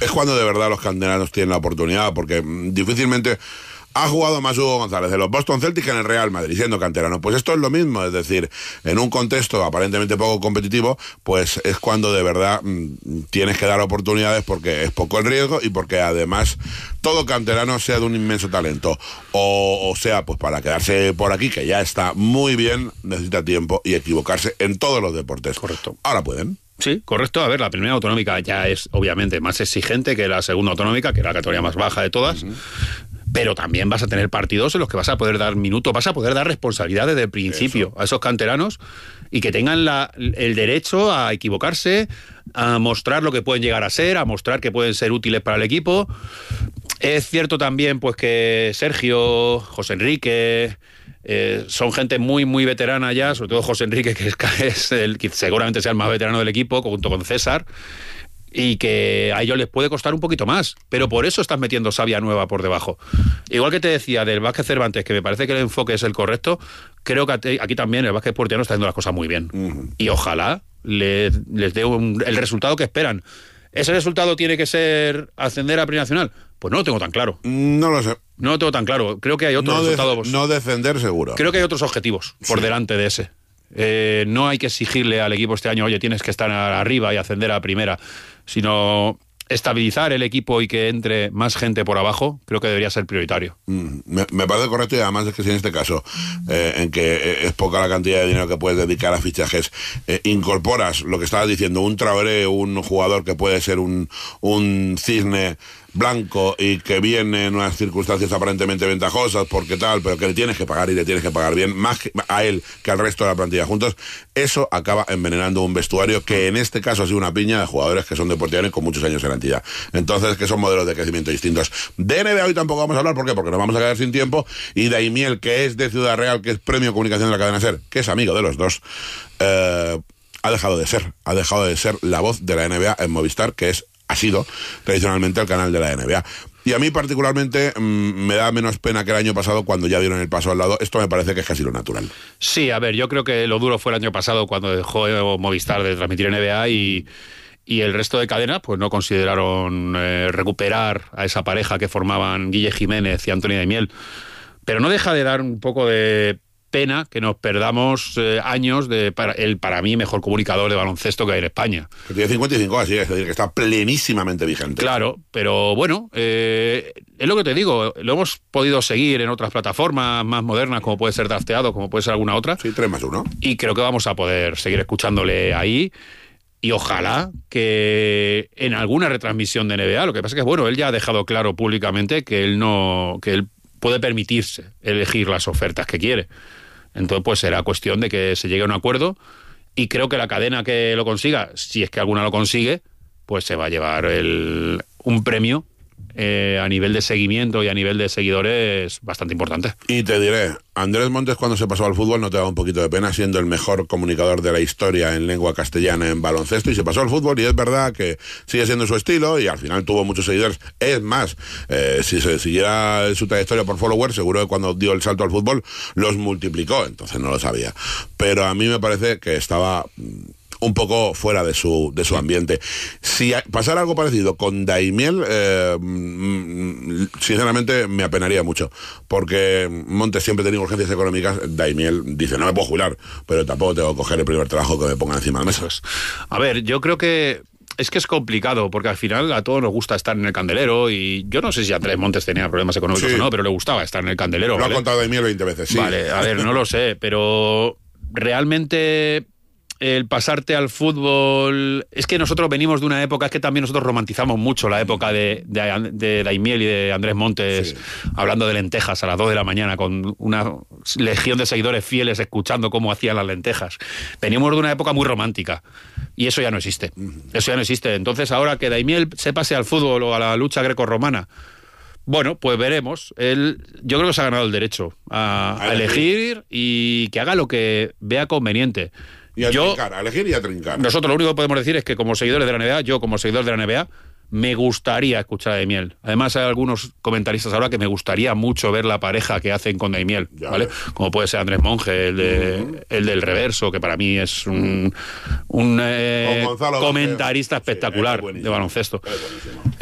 es cuando de verdad los canteranos tienen la oportunidad, porque difícilmente ha jugado más Hugo González de los Boston Celtics que en el Real Madrid, siendo canterano. Pues esto es lo mismo, es decir, en un contexto aparentemente poco competitivo, pues es cuando de verdad tienes que dar oportunidades, porque es poco el riesgo y porque además todo canterano sea de un inmenso talento, o sea, pues para quedarse por aquí, que ya está muy bien, necesita tiempo y equivocarse en todos los deportes. Correcto. Ahora pueden. Sí, correcto. A ver, la primera autonómica ya es obviamente más exigente que la segunda autonómica, que era la categoría más baja de todas. Pero también vas a tener partidos en los que vas a poder dar minutos, vas a poder dar responsabilidad desde el principio a esos canteranos y que tengan el derecho a equivocarse, a mostrar lo que pueden llegar a ser, a mostrar que pueden ser útiles para el equipo. Es cierto también pues que Sergio, José Enrique, son gente muy, muy veterana ya, sobre todo José Enrique, que es el que seguramente sea el más veterano del equipo, junto con César, y que a ellos les puede costar un poquito más, pero por eso estás metiendo savia nueva por debajo. Igual que te decía del Vázquez Cervantes, que me parece que el enfoque es el correcto, creo que aquí también el Vázquez Puertiano está haciendo las cosas muy bien. Y ojalá les dé el resultado que esperan. ¿Ese resultado tiene que ser ascender a Primera Nacional? Pues no lo tengo tan claro. No lo sé. No lo tengo tan claro. Creo que hay otros resultados. No descender seguro. Creo que hay otros objetivos por delante de ese. No hay que exigirle al equipo este año, oye, tienes que estar arriba y ascender a Primera, sino estabilizar el equipo y que entre más gente por abajo, creo que debería ser prioritario. Me parece correcto, y además es que si en este caso, en que es poca la cantidad de dinero que puedes dedicar a fichajes, incorporas lo que estabas diciendo, un Traoré, un jugador que puede ser un cisne blanco y que viene en unas circunstancias aparentemente ventajosas porque tal, pero que le tienes que pagar y le tienes que pagar bien, más a él que al resto de la plantilla juntos, eso acaba envenenando un vestuario que en este caso ha sido una piña de jugadores que son deportivos con muchos años en la entidad. Entonces, que son modelos de crecimiento distintos. De NBA hoy tampoco vamos a hablar, ¿por qué? Porque nos vamos a quedar sin tiempo, y Daimiel, que es de Ciudad Real, que es premio comunicación de la cadena SER, que es amigo de los dos, ha dejado de ser la voz de la NBA en Movistar, que ha sido tradicionalmente el canal de la NBA. Y a mí particularmente me da menos pena que el año pasado, cuando ya dieron el paso al lado. Esto me parece que es casi lo natural. Sí, a ver, yo creo que lo duro fue el año pasado, cuando dejó Movistar de transmitir NBA y el resto de cadenas pues no consideraron recuperar a esa pareja que formaban Guille Jiménez y Antonio Daimiel. Pero no deja de dar un poco de pena que nos perdamos años de para mí mejor comunicador de baloncesto que hay en España. Que tiene 55, así es decir, que está plenísimamente vigente. Claro, pero bueno, es lo que te digo, lo hemos podido seguir en otras plataformas más modernas, como puede ser Drafteado, como puede ser alguna otra. Sí, 3+1. Y creo que vamos a poder seguir escuchándole ahí. Y ojalá que en alguna retransmisión de NBA, lo que pasa es que, bueno, él ya ha dejado claro públicamente que él puede permitirse elegir las ofertas que quiere. Entonces, pues será cuestión de que se llegue a un acuerdo, y creo que la cadena que lo consiga, si es que alguna lo consigue, pues se va a llevar un premio a nivel de seguimiento y a nivel de seguidores bastante importante. Y te diré, Andrés Montes, cuando se pasó al fútbol, no te daba un poquito de pena, siendo el mejor comunicador de la historia en lengua castellana en baloncesto, y se pasó al fútbol, y es verdad que sigue siendo su estilo, y al final tuvo muchos seguidores. Es más, si se siguiera su trayectoria por followers, seguro que cuando dio el salto al fútbol los multiplicó, entonces no lo sabía. Pero a mí me parece que estaba un poco fuera de su ambiente. Si pasara algo parecido con Daimiel, sinceramente me apenaría mucho, porque Montes siempre tenía urgencias económicas. Daimiel dice, no me puedo jubilar, pero tampoco tengo que coger el primer trabajo que me pongan encima de la mesa. A ver, yo creo que es complicado, porque al final a todos nos gusta estar en el candelero, y yo no sé si Andrés Montes tenía problemas económicos o no, pero le gustaba estar en el candelero. Lo ha contado Daimiel 20 veces, sí. Vale, a ver, no lo sé, pero realmente el pasarte al fútbol, es que nosotros venimos de una época, es que también nosotros romantizamos mucho la época de Daimiel y de Andrés Montes, hablando de lentejas a las 2 de la mañana, con una legión de seguidores fieles escuchando cómo hacían las lentejas. Venimos de una época muy romántica, y eso ya no existe. Eso ya no existe. Entonces, ahora que Daimiel se pase al fútbol o a la lucha grecorromana, bueno, pues veremos. Yo creo que se ha ganado el derecho a elegir, y que haga lo que vea conveniente. Y a elegir y a trincar. Nosotros lo único que podemos decir es que, como seguidores de la NBA, yo como seguidor de la NBA, me gustaría escuchar a Daimiel. Además, hay algunos comentaristas ahora que me gustaría mucho ver la pareja que hacen con Daimiel, ¿vale? Como puede ser Andrés Monge, el del Reverso, que para mí es un comentarista espectacular de baloncesto.